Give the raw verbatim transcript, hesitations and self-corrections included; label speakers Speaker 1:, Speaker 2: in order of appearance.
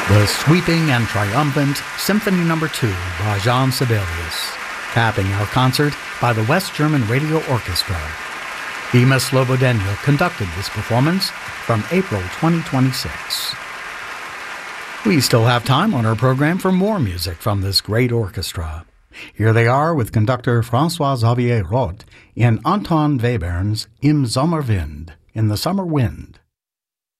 Speaker 1: The sweeping and triumphant Symphony Number two by Jean Sibelius, capping our concert by the West German Radio Orchestra. Dima Slobodenia conducted this performance from April twenty twenty-six. We still have time on our program for more music from this great orchestra. Here they are with conductor François-Xavier Roth in Anton Webern's Im Sommerwind, in the Summer Wind.